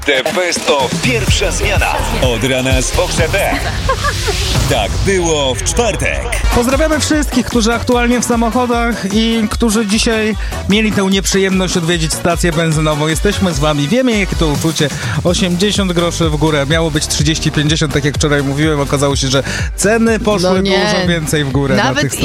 The Best of Pierwsza Zmiana. Od rana z Fox FM. Tak było w czwartek. Pozdrawiamy wszystkich, którzy aktualnie w samochodach i którzy dzisiaj mieli tę nieprzyjemność odwiedzić stację benzynową. Jesteśmy z wami, wiemy jakie to uczucie. 80 groszy w górę, miało być 30-50, tak jak wczoraj mówiłem. Okazało się, że ceny poszły dużo więcej w górę. Nawet na tych stacjach.